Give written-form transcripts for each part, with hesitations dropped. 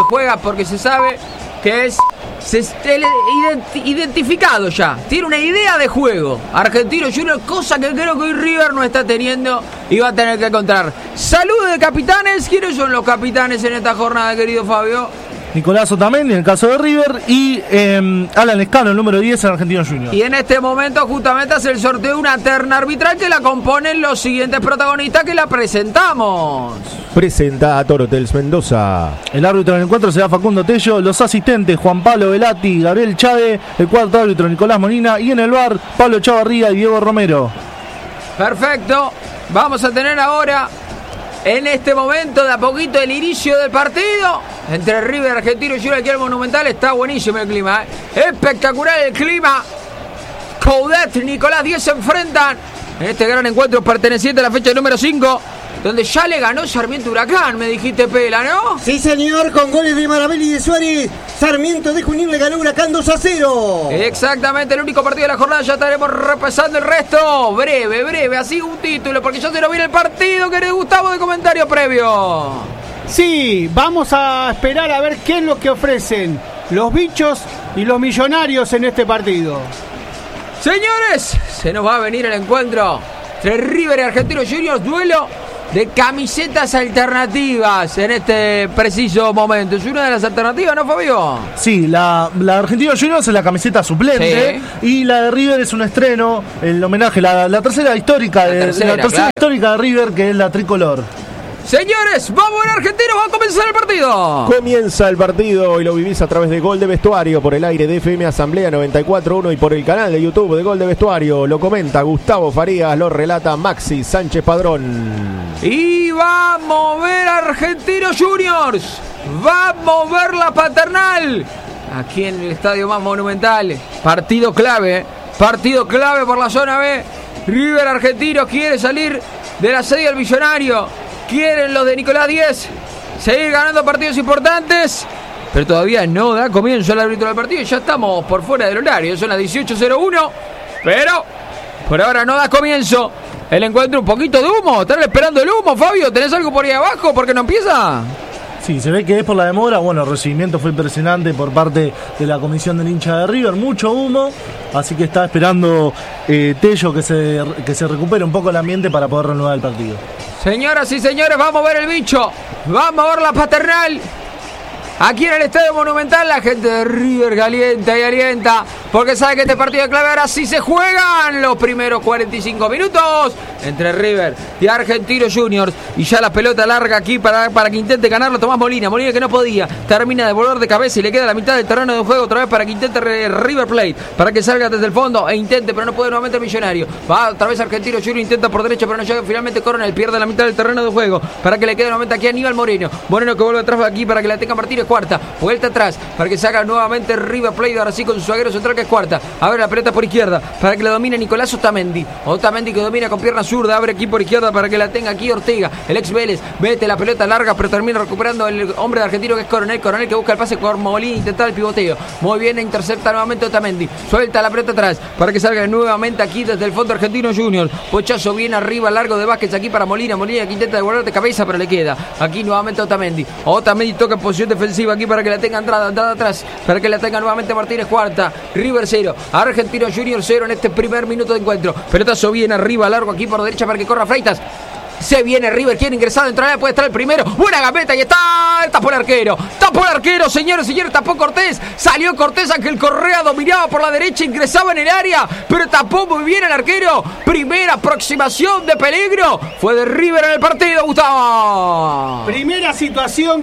juega porque se sabe que es identificado ya. Tiene una idea de juego. Argentino Junior, cosa que creo que hoy River no está teniendo y va a tener que encontrar. Saludos de capitanes. ¿Quiénes son los capitanes en esta jornada, querido Fabio? Nicolás Otamendi en el caso de River y Alan Escano, el número 10 en Argentino Junior. Y en este momento justamente hace el sorteo de una terna arbitral que la componen los siguientes protagonistas que la presentamos. Presenta a Torotel Mendoza. El árbitro del encuentro será Facundo Tello, los asistentes Juan Pablo Velati, Gabriel Chade, el cuarto árbitro Nicolás Molina y en el VAR Pablo Chavarría y Diego Romero. Perfecto, vamos a tener ahora en este momento de a poquito el inicio del partido entre River y Argentino Junior aquí al Monumental. Está buenísimo el clima, espectacular el clima. Coudet, Nicolás 10 se enfrentan en este gran encuentro perteneciente a la fecha número 5, donde ya le ganó Sarmiento Huracán, me dijiste, Pela, ¿no? Sí, señor, con goles de Marabelli y de Suárez. Sarmiento de Junín le ganó Huracán 2-0. Exactamente, el único partido de la jornada. Ya estaremos repasando el resto. Breve, así un título, porque ya se nos viene el partido, querido Gustavo, de comentario previo. Sí, vamos a esperar a ver qué es lo que ofrecen los bichos y los millonarios en este partido. Señores, se nos va a venir el encuentro entre River y Argentino Junior, duelo de camisetas alternativas en este preciso momento. Es una de las alternativas, ¿no, Fabio? Sí, la Argentino Junior es la camiseta suplente, sí. Y la de River es un estreno, el homenaje, la tercera histórica histórica de River, que es la tricolor. Señores, vamos en Argentinos, va a comenzar el partido. Comienza el partido y lo vivís a través de Gol de Vestuario por el aire de FM Asamblea 94.1 y por el canal de YouTube de Gol de Vestuario. Lo comenta Gustavo Farías, lo relata Maxi Sánchez Padrón. Y va a mover Argentinos Juniors, va a mover la paternal aquí en el estadio más monumental. Partido clave por la zona B. River Argentinos quiere salir del asedio al millonario. Quieren los de Nicolás 10 seguir ganando partidos importantes, pero todavía no da comienzo el árbitro del partido. Ya estamos por fuera del horario, son las 18:01, pero por ahora no da comienzo el encuentro. Un poquito de humo, están esperando el humo, Fabio. ¿Tenés algo por ahí abajo? ¿Por qué no empieza? Sí, se ve que es por la demora. Bueno, el recibimiento fue impresionante por parte de la comisión del hincha de River, mucho humo, así que está esperando Tello que se recupere un poco el ambiente para poder reanudar el partido. Señoras y señores, vamos a ver el bicho, vamos a ver la paternal. Aquí en el Estadio Monumental la gente de River calienta y alienta, porque sabe que este partido es clave. Ahora sí se juegan los primeros 45 minutos entre River y Argentinos Juniors. Y ya la pelota larga aquí para que intente ganarlo Tomás Molina. Molina que no podía, termina de volar de cabeza y le queda la mitad del terreno de juego otra vez para que intente River Plate, para que salga desde el fondo e intente, pero no puede nuevamente el Millonario. Va otra vez Argentinos Juniors, intenta por derecha, pero no llega. Finalmente Coronel pierde la mitad del terreno de juego para que le quede nuevamente aquí a Aníbal Moreno. Moreno que vuelve atrás aquí para que la tenga Martínez. Cuarta, vuelta atrás para que se haga nuevamente River Plate, ahora sí con su zaguero central que es Cuarta. A ver la pelota por izquierda para que la domine Nicolás Otamendi. Otamendi que domina con pierna zurda, abre aquí por izquierda para que la tenga aquí Ortega, el ex Vélez. Mete la pelota larga, pero termina recuperando el hombre de Argentino que es Coronel. Coronel que busca el pase con Molina, intenta el pivoteo. Muy bien, intercepta nuevamente Otamendi. Suelta la pelota atrás para que salga nuevamente aquí desde el fondo Argentino Junior. Pochazo bien arriba, largo de Vázquez aquí para Molina. Molina que intenta devolver de cabeza, pero le queda. Aquí nuevamente Otamendi. Otamendi toca en posición defensiva aquí para que la tenga entrada atrás, para que la tenga nuevamente Martínez. Cuarta, River 0, Argentino Junior 0 en este primer minuto de encuentro. Pelotazo bien arriba, largo aquí por derecha para que corra Freitas. Se viene River, quiere ingresar, entrar, puede estar el primero. Buena gambeta y tapó el arquero, señores, tapó Cortés. Salió Cortés, Ángel Correa dominaba por la derecha, ingresaba en el área, pero tapó muy bien el arquero. Primera aproximación de peligro fue de River en el partido, Gustavo. Primera situación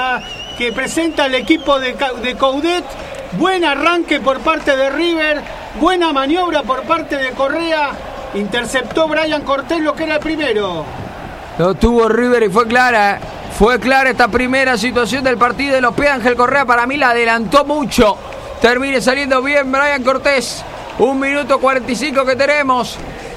que presenta el equipo de Coudet. Buen arranque por parte de River, buena maniobra por parte de Correa. Interceptó Brian Cortés lo que era el primero. Lo tuvo River y fue clara esta primera situación del partido de los pies. Ángel Correa para mí la adelantó mucho. Termine saliendo bien Brian Cortés. 1 minuto 45 que tenemos.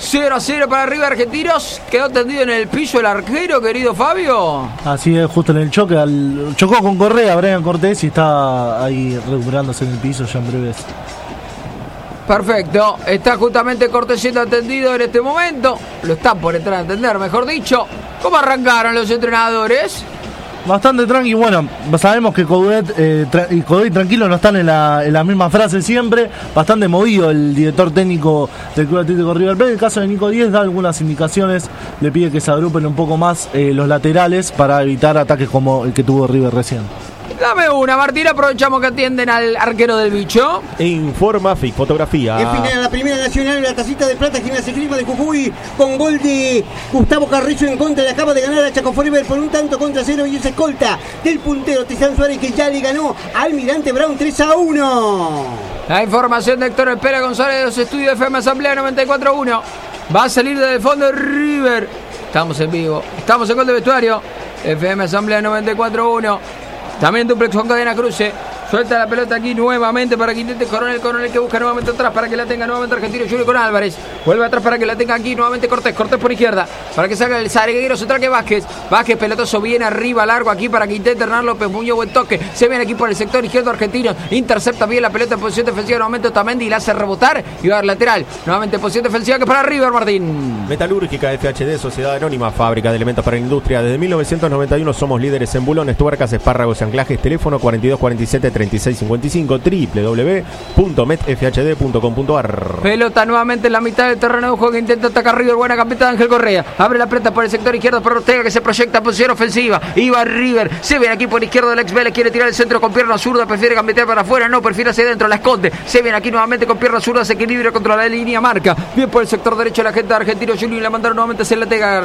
0-0 para River. Argentinos. Quedó tendido en el piso el arquero, querido Fabio. Así es, justo en el choque. Chocó con Correa Brian Cortés y está ahí recuperándose en el piso ya en breves. Perfecto, está justamente Cortés siendo atendido en este momento. Lo están por entrar a atender, mejor dicho. ¿Cómo arrancaron los entrenadores? Bastante tranqui. Bueno, sabemos que Coudet y Coudet y Tranquilo no están en la misma frase siempre. Bastante movido el director técnico del Club Atlético River Plate. En el caso de Nico Díez da algunas indicaciones. Le pide que se agrupen un poco más los laterales para evitar ataques como el que tuvo River recién. Dame una, Martín, aprovechamos que atienden al arquero del bicho. Informa FIC Fotografía. En final, la Primera Nacional, la tacita de plata, Gimnasia Grima de Jujuy, con gol de Gustavo Carrillo en contra. Le acaba de ganar a Chaco Forever por 1-0 y es escolta del puntero Tizán Suárez, que ya le ganó a Almirante Brown 3-1. La información de Héctor Espera González de los estudios de FM Asamblea 94.1. Va a salir desde el fondo de River. Estamos en vivo, estamos en Gol de Vestuario. FM Asamblea 94.1. También duplex con Cadena Cruce. Suelta la pelota aquí nuevamente para que intente Coronel que busca nuevamente atrás para que la tenga nuevamente Argentino Junior con Álvarez. Vuelve atrás para que la tenga aquí nuevamente Cortés por izquierda para que salga el zaguero central que Vázquez pelotoso bien arriba, largo aquí para que intente Hernán López Muñoz, buen toque, se viene aquí por el sector izquierdo argentino, intercepta bien la pelota en posición defensiva, nuevamente Otamendi la hace rebotar y va a dar lateral, nuevamente en posición defensiva que para River. Martín. Metalúrgica FHD, Sociedad Anónima, fábrica de elementos para la industria. Desde 1991 somos líderes en bulones, tuercas, espárragos y anclajes. Teléfono 4247-3655, www.metfhd.com.ar. Pelota nuevamente en la mitad del terreno de juego que intenta atacar River. Buena capitán Ángel Correa. Abre la pelota por el sector izquierdo para Ortega, que se proyecta en posición ofensiva. Iba River. Se viene aquí por izquierda del ex Vélez. Quiere tirar el centro con pierna zurda. Prefiere cambiar para afuera. No, prefiere hacia adentro. La esconde. Se viene aquí nuevamente con pierna zurda. Se equilibra contra la línea. Marca. Bien por el sector derecho la gente de Argentino Junior. Y la mandaron nuevamente hacia la Tega.